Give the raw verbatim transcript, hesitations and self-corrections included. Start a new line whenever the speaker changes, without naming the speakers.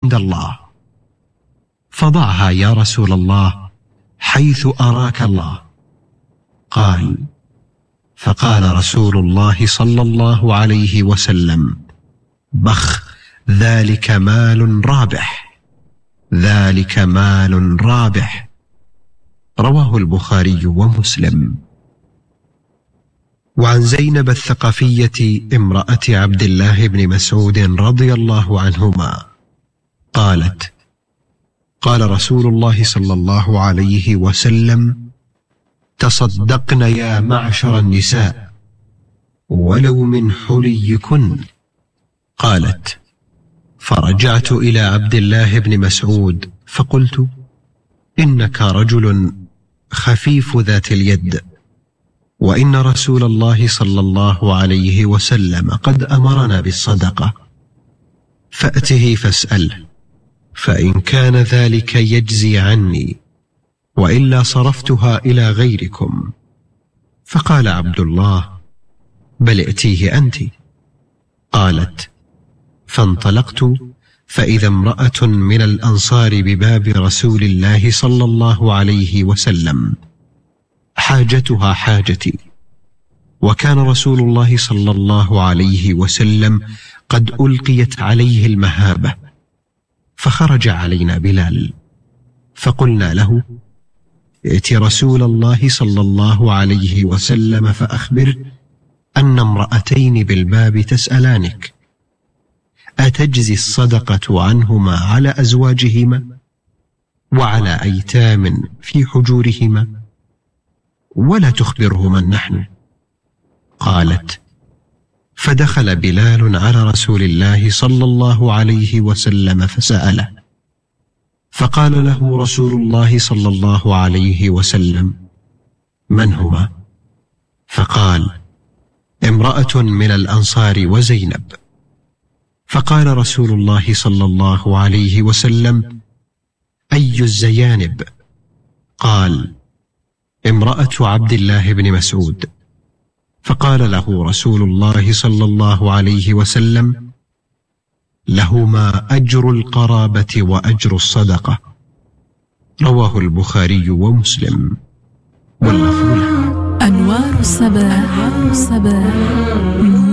عند الله، فضعها يا رسول الله حيث أراك الله. قال: فقال رسول الله صلى الله عليه وسلم: بخ، ذلك مال رابح، ذلك مال رابح. رواه البخاري ومسلم. وعن زينب الثقفية امرأة عبد الله بن مسعود رضي الله عنهما قالت: قال رسول الله صلى الله عليه وسلم: تصدقن يا معشر النساء ولو من حليكن. قالت: فرجعت إلى عبد الله بن مسعود فقلت: إنك رجل خفيف ذات اليد، وإن رسول الله صلى الله عليه وسلم قد أمرنا بالصدقة، فأته فاسأله، فإن كان ذلك يجزي عني، وإلا صرفتها إلى غيركم. فقال عبد الله: بل ائتيه أنت. قالت: فانطلقت فإذا امرأة من الأنصار بباب رسول الله صلى الله عليه وسلم، حاجتها حاجتي، وكان رسول الله صلى الله عليه وسلم قد ألقيت عليه المهابة، فخرج علينا بلال، فقلنا له: ائت رسول الله صلى الله عليه وسلم فأخبر أن امرأتين بالباب تسألانك، أتجزي الصدقة عنهما على أزواجهما وعلى أيتام في حجورهما، ولا تخبرهما نحن؟ قالت: فدخل بلال على رسول الله صلى الله عليه وسلم فسأله، فقال له رسول الله صلى الله عليه وسلم: من هما؟ فقال: امرأة من الأنصار وزينب. فقال رسول الله صلى الله عليه وسلم: أي الزيانب؟ قال: امرأة عبد الله بن مسعود. فقال له رسول الله صلى الله عليه وسلم: لهما أجر القرابة وأجر الصدقة. رواه البخاري ومسلم. واللفظ له.
أنوار الصباح.